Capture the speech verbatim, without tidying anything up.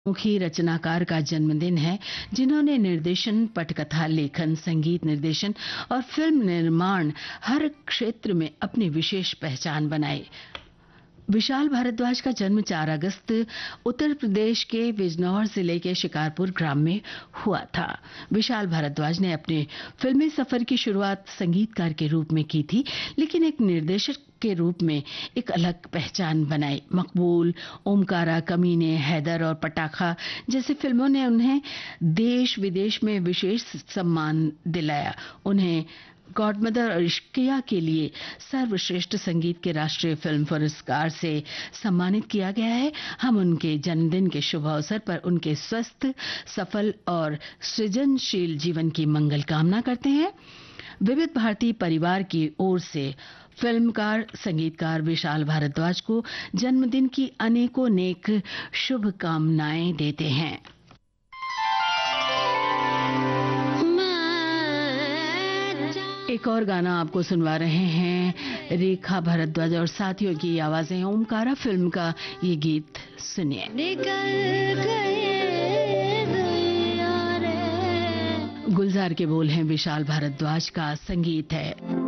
मुखी रचनाकार का जन्मदिन है जिन्होंने निर्देशन, पटकथा लेखन, संगीत निर्देशन और फिल्म निर्माण हर क्षेत्र में अपनी विशेष पहचान बनाई। विशाल भारद्वाज का जन्म चार अगस्त उत्तर प्रदेश के बिजनौर जिले के शिकारपुर ग्राम में हुआ था। विशाल भारद्वाज ने अपने फिल्मी सफर की शुरुआत संगीतकार के रूप में की थी, लेकिन एक निर्देशक के रूप में एक अलग पहचान बनाई। मकबूल, ओमकारा, कमीने, हैदर और पटाखा जैसी फिल्मों ने उन्हें देश विदेश में विशेष सम्मान दिलाया। उन्हें गॉडमदर और इश्किया के लिए सर्वश्रेष्ठ संगीत के राष्ट्रीय फिल्म पुरस्कार से सम्मानित किया गया है। हम उनके जन्मदिन के शुभ अवसर पर उनके स्वस्थ, सफल और सृजनशील जीवन की मंगल कामना करते हैं। विविध भारती परिवार की ओर से फिल्मकार, संगीतकार विशाल भारद्वाज को जन्मदिन की अनेकों नेक शुभकामनाएं देते हैं। एक और गाना आपको सुनवा रहे हैं रेखा भारद्वाज और साथियों की आवाजें। ओमकारा फिल्म का ये गीत सुनिए। गुलजार के बोल हैं, विशाल भारद्वाज का संगीत है।